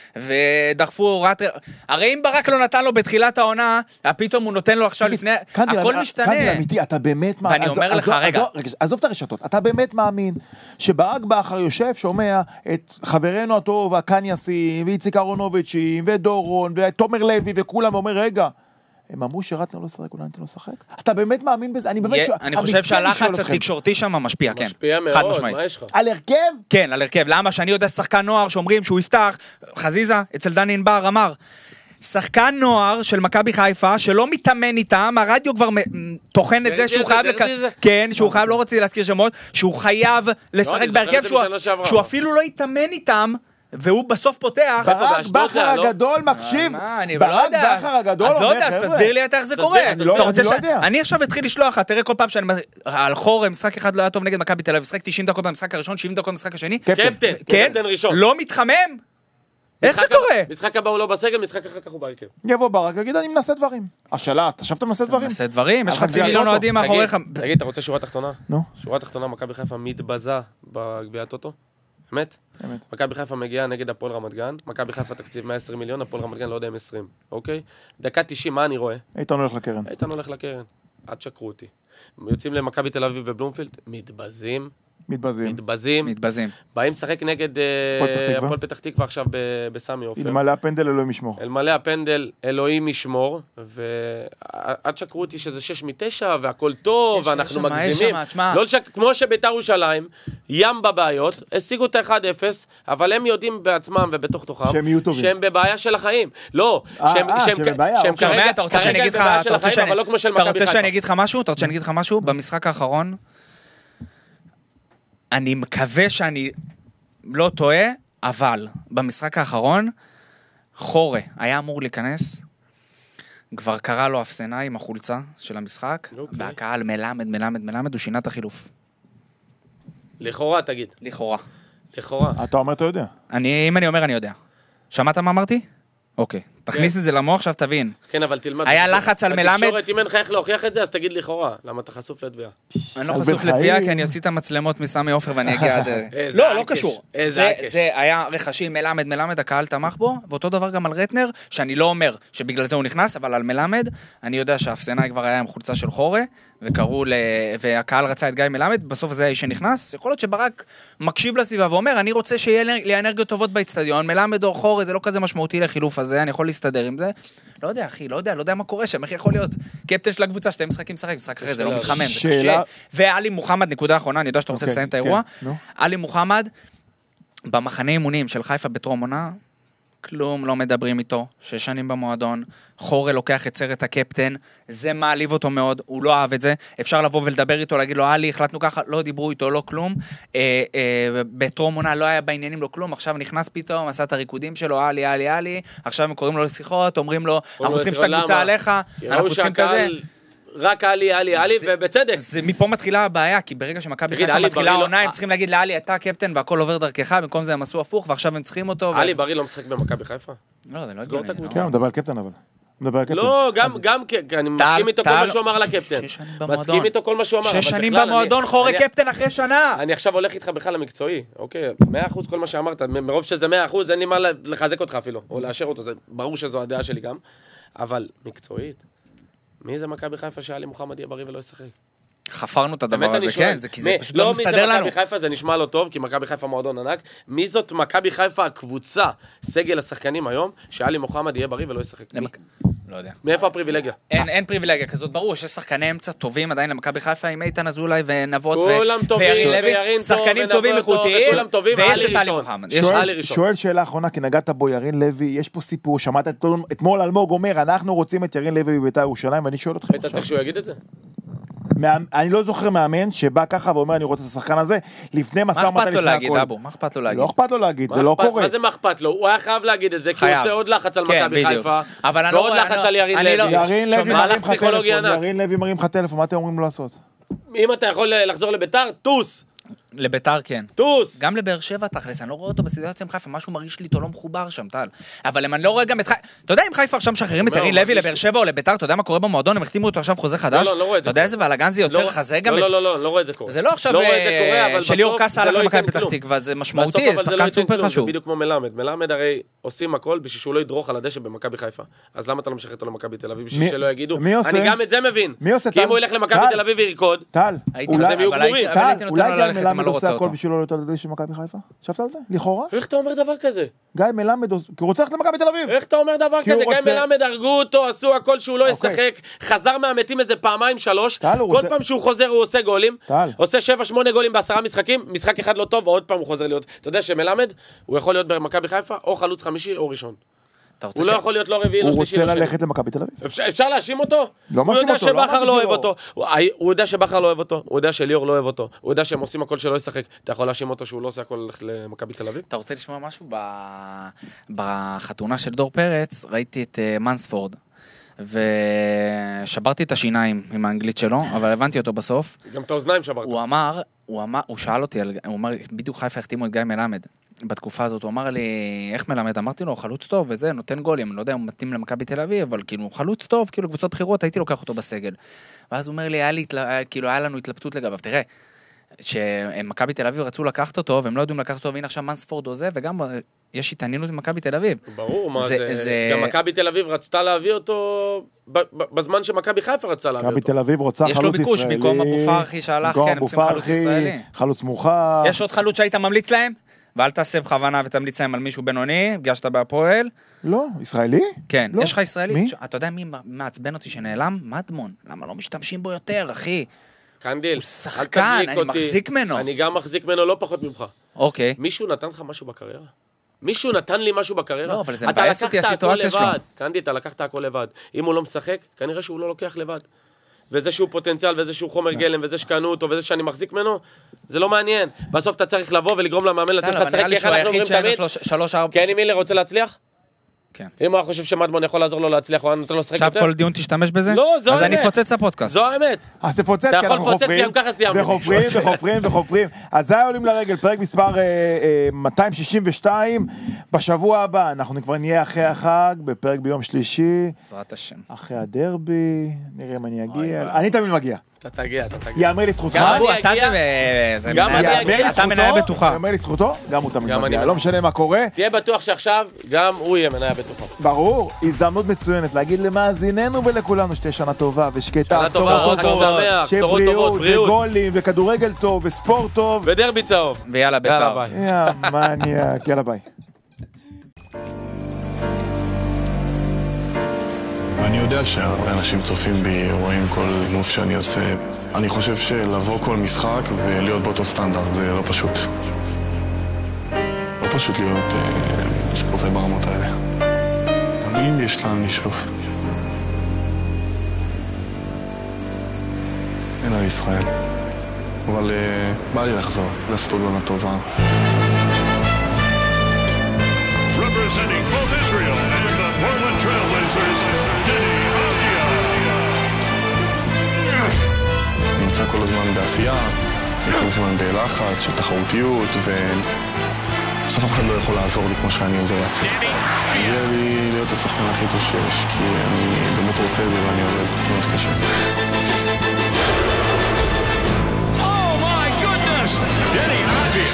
ודחפו, הרי אם ברק לא נתן לו בתחילת העונה, פתאום הוא נותן לו עכשיו לפני, הכל משתנה. קנדי, אמיתי, אתה באמת מאמין, ואני אומר לך, רגע. עזוב את הרשתות, אתה באמת מאמין שברק באחר יושב, שומע את חברנו הטוב, הקניאסים, ואיציק אהרונוביץ' ודורון, ותומר לוי, וכולם, ואומר, רגע, הם אמרו שרטנר לא שחק, אולי נתן לו לשחק? אתה באמת מאמין בזה? אני חושב שהלחץ התקשורתי שם משפיע, כן. משפיע מאוד, מה יש לך? על הרכב? כן, על הרכב. למה? שאני יודע שחקן נוער שאומרים שהוא יפתח, חזיזה, אצל דני ענבר אמר, שחקן נוער של מכבי חיפה, שלא מתאמן איתם, הרדיו כבר טוחן את זה שהוא חייב, כן, שהוא חייב, לא רוצה להזכיר שמות, שהוא חייב לשחק בהרכב, שהוא אפילו לא יתאמן איתם, והוא בסוף פותח. ברק בכר הגדול מקשיב. ברק בכר הגדול אומר, אז לא יודע, אז תסביר לי איך זה קורה. אני לא יודע. אני עכשיו התחיל לשלוח, תראה כל פעם שאני על חור, משחק אחד לא היה טוב נגד מכבי תל אביב, משחק 90 דקות במשחק הראשון, 70 דקות במשחק השני. קפטן ראשון. לא מתחמם? איך זה קורה? משחק הבא הוא לא בסגל, משחק אחר כך הוא בהרכב. יבוא ברק, יגיד, אני מנסה דברים. השאלה, אתה חשבת מנסה דברים? מנסה דברים, יש 500,000 אוהדים מאחוריך. תגיד, אתה רוצה שורה תחתונה? נו. שורה תחתונה, מכבי חיפה מתבזה בגביע הטוטו? אמת? מכבי חיפה מגיעה נגד הפועל רמת גן, מכבי חיפה תקציב 120 מיליון, הפועל רמת גן לא יודע אם 20, אוקיי? דקה 90, מה אני רואה? איתן הולך לקרן. איתן הולך לקרן, עד שקרו אותי. יוצאים למכבי תל אביב בבלומפילד, מתבזים. באים לשחק נגד הפועל פתח תקווה עכשיו בסמי עופר. אלמלא הפנדל אלוהים ישמור. אלמלא הפנדל אלוהים ישמור, ועד שקרו אותי שזה 6-9 והכל טוב, ואנחנו מגזימים. כמו שביתר ירושלים, ים בבעיות, השיגו את ה-1-0, אבל הם יודעים בעצמם ובתוך תוכם, שהם יהיו טובים. שהם בבעיה של החיים. לא, שהם כרגע אתה רוצה שאני אגיד לך משהו? במשחק האחרון, אני מקווה שאני לא טועה, אבל במשחק האחרון, חורה היה אמור להיכנס, כבר קרא לו אפסנה עם החולצה של המשחק, והקהל מלמד, הוא שינה את החילוף. לכאורה, תגיד. לכאורה. אתה אומר, אתה יודע. אם אני אומר, אני יודע. שמעת מה אמרתי? אוקיי. תכניס את זה למוח, עכשיו תבין. כן, אבל תלמד. היה לחץ על מלמד. בתקשורת, אם אין לך איך להוכיח את זה, אז תגיד לכאורה. למה אתה חשוף לתביעה? אני לא חשוף לתביעה, כי אני אוציא את המצלמות מסמי עופר ואני אגיע עד... לא קשור. זה היה רכשים מלמד, הקהל תמך בו, ואותו דבר גם על רטנר, שאני לא אומר שבגלל זה הוא נכנס, אבל על מלמד, אני יודע שהאפסנאי כבר היה עם חולצה של חורה, והקהל רצה את גיא מלמד, בסוף זה האיש שנכנס. יכול להיות שברק מקשיב לסביבה ואומר, אני רוצה שיהיה לי אנרגיות טובות באצטדיון, מלמד או חורה, זה לא כזה משמעותי לחילוף הזה, אני יכול להסתדר עם זה. לא יודע, אחי, לא יודע מה קורה שם, איך יכול להיות קפטן של הקבוצה, שתי משחקים משחק אחרי, זה לא מתחמם, זה קשה. ואלי מוחמד, נקודה האחרונה, אני יודע שאתה רוצה לסיים את האירוע. אלי מוחמד, במחנה אימונים של חיפה בטרום עונה, כלום לא מדברים איתו, 6 שנים במועדון, חורה לוקח את סרט הקפטן, זה מעליב אותו מאוד, הוא לא אהב את זה, אפשר לבוא ולדבר איתו, להגיד לו, אלי, החלטנו ככה, לא דיברו איתו, לא כלום, בטרום עונה לא היה בעניינים, לא כלום, עכשיו נכנס פתאום, עשה את הריקודים שלו, אלי, עכשיו הם קוראים לו לשיחות, אומרים לו, אנחנו רוצים שאת הקבוצה עליך, אנחנו צריכים כזה. רק אלי, ובצדק. זה מפה מתחילה הבעיה, כי ברגע שמכבי חיפה מתחילה העונה, הם צריכים להגיד לאלי, אתה קפטן, והכל עובר דרכך, במקום זה הם עשו הפוך, ועכשיו הם צריכים אותו. אלי בריא לא משחק במכבי חיפה? לא, זה לא הגיוני. כן, מדבר על קפטן אבל. לא, גם, אני מסכים איתו כל מה שהוא אמר לקפטן. מסכים איתו כל מה שהוא אמר. 6 שנים במועדון, חורה קפטן אחרי שנה. אני עכשיו הולך איתך בכלל למקצועי, אוקיי? 100% כל מה שאמרת, מרוב שזה 100%, אין לי מה לחזק אותך אפילו, או לאשר אותו, זה ברור שזו הדעה שלי גם, אבל מקצועית, מי זה מכבי חיפה שאלי מוחמד יהיה בריא ולא ישחק? חפרנו את הדבר הזה, כן, כי זה פשוט לא מסתדר לנו. לא מי זה מכבי חיפה, זה נשמע לא טוב, כי מכבי חיפה מועדון ענק. מי זאת מכבי חיפה הקבוצה, סגל השחקנים היום, שאלי מוחמד יהיה בריא ולא ישחק? לא יודע. מאיפה הפריבילגיה? אין פריבילגיה כזאת, ברור, יש שחקני אמצע טובים עדיין למכבי חיפה, עם איתן אזולאי ונבות וירין לוי, שחקנים טובים איכותיים, ויש את אלי מוחמד. שואל שאלה אחרונה, כי נגעת בו ירין לוי, יש פה סיפור, שמעת אתמול אלמוג אומר, אנחנו רוצים את ירין לוי בבית"ר ירושלים, ואני שואל אותך אתה צריך שהוא יגיד את זה? אני לא זוכר מאמן שבא ככה ואומר אני רוצה את השחקן הזה לפני מסע ומתן לפני הכל. מה אכפת לו להגיד? לא אכפת לו להגיד, זה לא קורה. מה זה מה אכפת לו? הוא היה חייב להגיד את זה, כי הוא עושה עוד לחץ על מכבי חיפה, ועוד לחץ על ירין לוי. ירין לוי מרים לך טלפון, מה אתם אומרים לו לעשות? אם אתה יכול לחזור לביתר, טוס. לביתר כן. טוס! גם לבאר שבע תכלס, אני לא רואה אותו בסיטואציה עם חיפה, משהו מרגיש לי איתו לא מחובר שם, טל. אבל אם אני לא רואה גם את חיפה, אתה יודע אם חיפה עכשיו משחררים את ירין לוי לבאר שבע או לביתר, אתה יודע מה קורה במועדון, הם החתימו אותו עכשיו חוזה חדש, אתה יודע איזה בלגן זה יוצר חזה גם. לא רואה את זה קורה. זה לא עכשיו שליאור קאסה הלך למכבי פתח תקווה, זה משמעותי, זה שחקן סופר חשוב. בדיוק כמו מלמד. מלמד הרי עושים הכל בשביל שהוא לא ידרוך על הדשא במכבי חיפה. אז למה אתה לא משחרר אותו למכבי תל אביב בשביל שלא יגידו? אני גם את זה מבין. כי אם הוא ילך למכבי תל אביב וירקוד, טל, אולי גיא מלמד עושה הכל אותו. בשביל לא להיות על הדשא של מכבי חיפה? חשבת על זה? לכאורה? איך אתה אומר דבר כזה? גיא מלמד, כי הוא רוצה ללכת למכבי תל אביב. איך אתה אומר דבר כזה? גיא מלמד הרגו אותו, עשו הכל שהוא לא ישחק, חזר מהמתים איזה פעמיים 3, כל פעם שהוא חוזר הוא עושה גולים, עושה 7-8 גולים ב10 משחקים, משחק אחד לא טוב, ועוד פעם הוא חוזר להיות. אתה יודע שמלמד, הוא יכול להיות במכבי חיפה, או חלוץ חמישי או ראשון. הוא לא יכול להיות לא רביעי, לא שלישי. הוא רוצה ללכת למכבי תל אביב. אפשר להאשים אותו? הוא יודע שבחר לא אוהב אותו. הוא יודע שבחר לא אוהב אותו. הוא יודע שליאור לא אוהב אותו. הוא יודע שהם עושים הכל שלא ישחק. אתה יכול להאשים אותו שהוא לא עושה הכל ללכת למכבי תל אביב? אתה רוצה לשמוע משהו? בחתונה של דור פרץ ראיתי את מנספורד. ושברתי את השיניים עם האנגלית שלו, אבל הבנתי אותו בסוף. גם את האוזניים שברת. הוא שאל אותי, הוא אמר, בדיוק חיפה החתימו את גיא מלמד. בתקופה הזאת הוא אמר לי, איך מלמד? אמרתי לו, חלוץ טוב וזה, נותן גולים, לא יודע אם הוא מתאים למכבי תל אביב, אבל כאילו, חלוץ טוב, כאילו, קבוצות בחירות, הייתי לוקח אותו בסגל. ואז הוא אומר לי, היה לנו התלבטות לגביו, תראה, שמכבי תל אביב רצו לקחת אותו, והם לא יודעים לקחת אותו, והנה עכשיו מנספורד או זה, וגם יש התעניינות במכבי תל אביב. ברור, מה זה? גם מכבי תל אביב רצתה להביא אותו בזמן שמכבי חיפה רצתה להביא אותו. מכבי תל אביב רוצה חלוץ ישראלי. יש לו ביקוש, במקום אבו פרחי שהלך, כן, הם צריכים חלוץ ישראלי. חלוץ מוכר. יש עוד חלוץ שהיית ממליץ להם? ואל תעשה בכוונה ותמליץ להם על מישהו בינוני, פגשת בהפועל. לא, ישראלי? כן, יש לך ישראלי. מי? אתה יודע מי מעצבן אותי שנעלם? מדמון. למה לא משתמשים בו יותר, אחי? קנדיל, הוא שחקן, אני מחזיק ממנו. אני גם מחזיק ממנו לא פחות ממך. אוקיי. מישהו נתן לך משהו בקריירה? מישהו נתן לי משהו בקריירה? לא, אבל זה מבאס אותי הסיטואציה שלו. קנדיל, אתה לקחת הכל לבד. אם הוא לא משחק, כנראה שהוא לא לוקח לבד. וזה שהוא פוטנציאל, וזה שהוא חומר גלם, וזה שקנו אותו, וזה שאני מחזיק ממנו, זה לא מעניין. בסוף אתה צריך לבוא ולגרום למאמן לתת לך לשחק, כי איך אנחנו אומרים תמיד? כן, אם מילר רוצה להצליח? כן. אם הוא חושב שמדמון יכול לעזור לו להצליח, הוא נותן לו לשחק יותר. עכשיו כל דיון תשתמש בזה? לא, זו האמת. אז אני אפוצץ הפודקאסט. זו האמת. אז תפוצץ, כי אנחנו חופרים. אז זה היה עולים לרגל, פרק מספר 262. בשבוע הבא, אנחנו כבר נהיה אחרי החג, בפרק ביום שלישי. בעזרת השם. אחרי הדרבי, נראה אם אני אגיע. אני תמיד מגיע. אתה תגיע. יאמר לי זכותך. אתה מנהל בטוחה. יאמר לי זכותו, גם הוא תמיד מגיע. לא משנה מה קורה. תהיה בטוח שעכשיו גם הוא יהיה מנהל בטוחה. ברור, הזדמנות מצוינת להגיד למאזיננו ולכולנו שתהיה שנה טובה ושקטה. שנה טובה, חג שמח, בשורות טובות, בריאות. וגולים וכדורגל טוב וספורט טוב. ודרבי צהוב. ויאללה בית"ר. יא מניאק, יאללה ביי. אני יודע שהרבה אנשים צופים בי, רואים כל מוב שאני עושה. אני חושב שלבוא כל משחק ולהיות באותו סטנדרט זה לא פשוט. לא פשוט להיות ספורטאי ברמות האלה. תמיד יש לאן לשאוף. אין על ישראל. אבל בא לי לחזור, לעשות עוד עונה טובה. Representing both Israel and the Portland Trailblazers, Denny Avdia. נמצא כל הזמן בעשייה, כל הזמן בלחץ, של תחרותיות, ובסוף אף אחד לא יכול לעזור לי כמו שאני עוזר לעצמי. הגיע לי להיות השחקן הכי טוב שיש, כי אני באמת רוצה את זה ואני עובד מאוד קשה. Oh my goodness! Denny